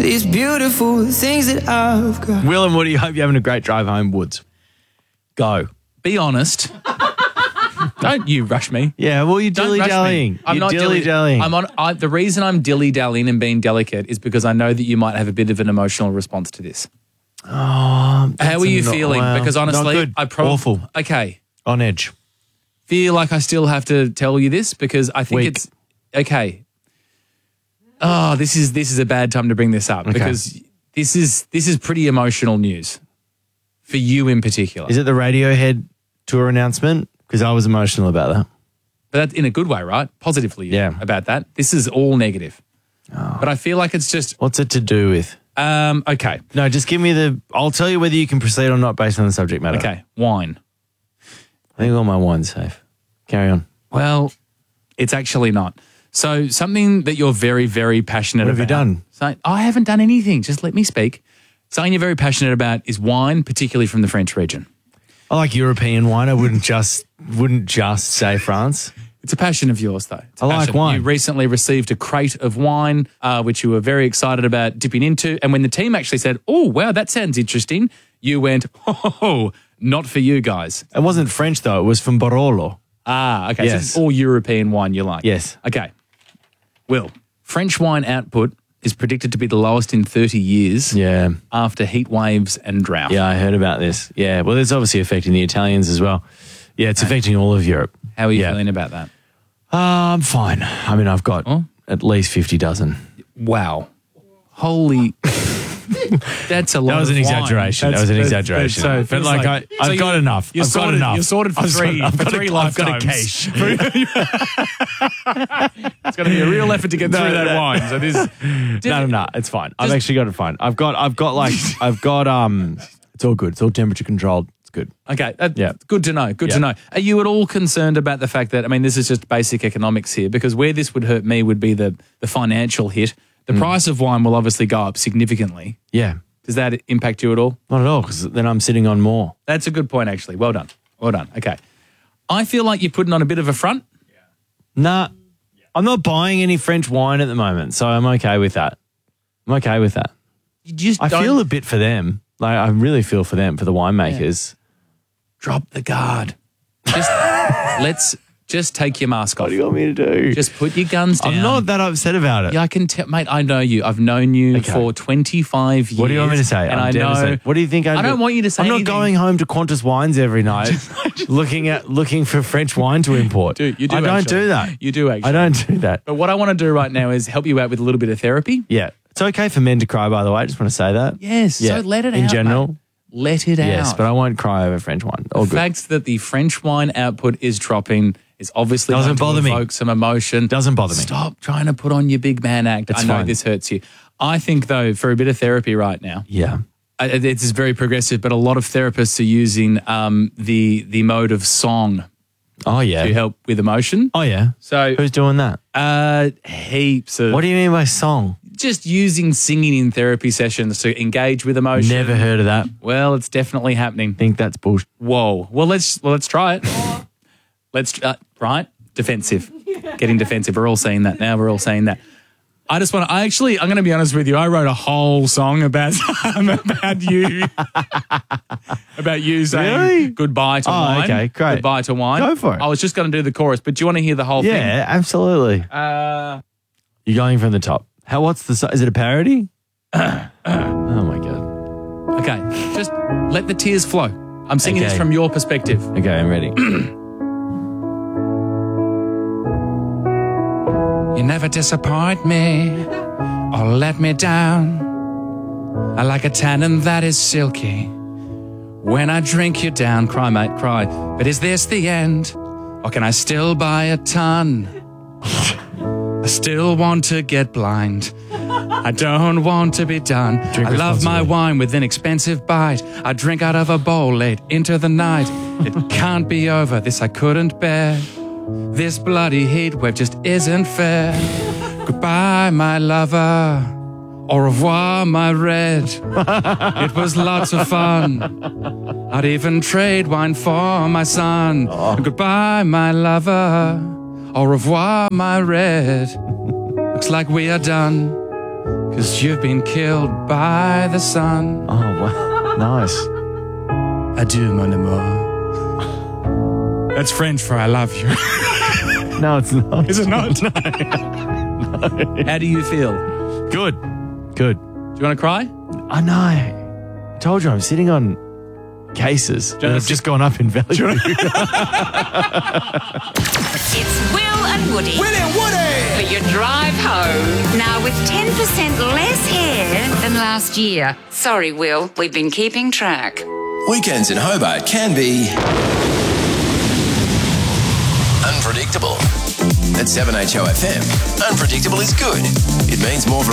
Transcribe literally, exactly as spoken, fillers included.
these beautiful things that I've got. Will and Woody, hope you're having a great drive home, Woods. Go. Be honest. Don't you rush me. Yeah, well, you're Don't rush me. dilly-dallying. I'm You're not dilly-dallying. I'm on. I, the reason I'm dilly-dallying and being delicate is because I know that you might have a bit of an emotional response to this. Oh, How are you not- feeling? well, because honestly, not good. I probably Awful. Okay. On edge. Feel like I still have to tell you this because I think Weak. it's okay. Oh, this is this is a bad time to bring this up Okay. because this is this is pretty emotional news for you in particular. Is it the Radiohead tour announcement? Because I was emotional about that. But that's in a good way, right? Positively Yeah. about that. This is all negative. But I feel like it's just What's it to do with? um okay. No, just give me the... I'll tell you whether you can proceed or not based on the subject matter. Okay. Wine. I think all my wine's safe. Carry on. Well, it's actually not. So something that you're very, very passionate What have about. you done? So, I haven't done anything. Just let me speak. Something you're very passionate about is wine, particularly from the French region. I like European wine. I wouldn't just wouldn't just say France. It's a passion of yours, though. It's a I like passion. wine. You recently received a crate of wine, uh, which you were very excited about dipping into. And when the team actually said, oh, wow, that sounds interesting, you went, oh, not for you guys. It wasn't French, though. It was from Barolo. Ah, okay. So Yes. it's all European wine you like. Yes. Okay. Will, French wine output is predicted to be the lowest in thirty years Yeah. after heat waves and drought. Yeah, I heard about this. Yeah, well, it's obviously affecting the Italians as well. Yeah, it's affecting all of Europe. How are you Yeah. feeling about that? Uh, I'm fine. I mean, I've got Oh. at least fifty dozen. Wow. Holy... That's a lot That was of an wine. exaggeration. That was an exaggeration. So it But feels like, I- I've so got you- enough. You're I've got sorted, enough. You're sorted for I've three, got- I've for got a- three I've got a lifetimes. cache. It's going to be a real effort to get No, through that no. wine. So this... No, no, no. It's fine. I've Just- actually got it fine. I've got, I've got like, I've got, um, it's all good. It's all temperature controlled. It's good. Okay, uh, Yeah. good to know, good to Yeah. know. Are you at all concerned about the fact that, I mean, this is just basic economics here, because where this would hurt me would be the, the financial hit. The Mm. price of wine will obviously go up significantly. Yeah. Does that impact you at all? Not at all, because then I'm sitting on more. That's a good point, actually. Well done. Well done. Okay. I feel like you're putting on a bit of a front. Nah, I'm not buying any French wine at the moment, so I'm okay with that. I'm okay with that. You just I don't feel a bit for them. Like, I really feel for them, for the winemakers. drop the guard. Just let's just take your mask off. What do you want me to do? Just put your guns down. I'm not that upset about it. Yeah, I can tell, mate. I know you. I've known you Okay. for twenty-five years. What do you want me to say? And I'm I devastated. know. What do you think I I don't want you to say I'm not anything. going home to Qantas Wines every night looking at looking for French wine to import. Dude, you do I don't actually. do that. You do actually. I don't do that. But what I want to do right now is help you out with a little bit of therapy. Yeah. It's okay for men to cry, by the way. I just want to say that. Yes. Yeah. So let it out. In general. mate. Let it out. Yes, but I won't cry over French wine. All the good. fact that the French wine output is dropping is obviously Doesn't going to bother me. evoke some emotion. Doesn't bother me. Stop trying to put on your big man act. It's I know fine. this hurts you. I think, though, for a bit of therapy right now, Yeah. I- it's very progressive, but a lot of therapists are using um, the the mode of song Oh, yeah. to help with emotion. Oh, yeah. So Who's doing that? uh, heaps of What do you mean by song? just using singing in therapy sessions to engage with emotion. Never heard of that. Well, it's definitely happening. Think that's bullshit. Whoa. Well, let's well, let's try it. Let's uh, right. Defensive. Getting defensive. We're all saying that now. We're all saying that. I just want to. I actually. I'm going to be honest with you. I wrote a whole song about about you, about you saying Really? goodbye to Oh, wine. okay, great. Goodbye to wine. Go for it. I was just going to do the chorus, but do you want to hear the whole Yeah, absolutely. thing? Uh, You're going from the top. How? What's the? so- Is it a parody? oh my god. okay. Just let the tears flow. I'm singing this Okay. from your perspective. Okay, I'm ready. You never disappoint me or let me down. I like a tannin that is silky. When I drink you down, cry, mate, cry. But is this the end? Or can I still buy a ton? I still want to get blind. I don't want to be done. Drink I love my responsibly. wine with an expensive bite. I drink out of a bowl late into the night. It can't be over, this I couldn't bear. This bloody heat wave just isn't fair. Goodbye, my lover. Au revoir, my red. It was lots of fun. I'd even trade wine for my son. Goodbye, my lover. Au revoir, my red. Looks like we are done. 'cause you've been killed by the sun. Oh, wow. Nice. Adieu, mon amour. That's French for I love you. No, it's not. Is it not? No. How do you feel? Good. Good. Do you want to cry? I know. I told you I'm sitting on cases that have just gone up in value. It's Will and Woody. Will and Woody! For your drive home. Now with ten percent less hair than last year. Sorry, Will. We've been keeping track. Weekends in Hobart can be unpredictable. At seven H O F M, unpredictable is good. It means more variety.